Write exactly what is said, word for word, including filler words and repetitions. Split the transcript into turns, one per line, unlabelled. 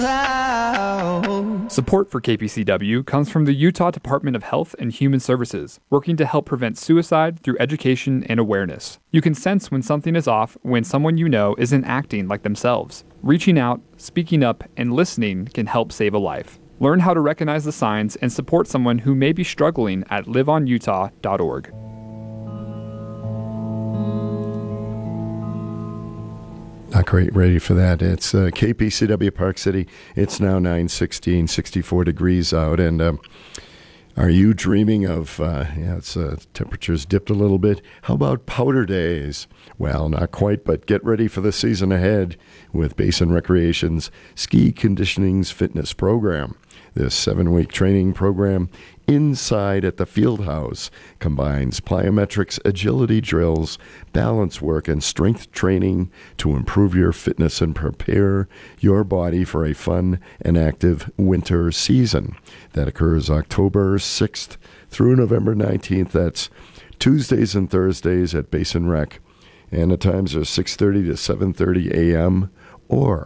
Support for K P C W comes from the Utah Department of Health and Human Services, working to help prevent suicide through education and awareness. You can sense when something is off when someone you know isn't acting like themselves. Reaching out, speaking up, and listening can help save a life. Learn how to recognize the signs and support someone who may be struggling at live on utah dot org.
Not quite ready for that. It's uh, K P C W Park City. It's now nine sixteen, sixty-four degrees out. And um, are you dreaming of, uh, yeah, it's uh, temperatures dipped a little bit. How about powder days? Well, not quite, but get ready for the season ahead with Basin Recreation's Ski Conditioning's Fitness Program. This seven-week training program inside at the Field House combines plyometrics, agility drills, balance work, and strength training to improve your fitness and prepare your body for a fun and active winter season. That occurs October sixth through November nineteenth. That's Tuesdays and Thursdays at Basin Rec. And the times are six thirty to seven thirty a.m. or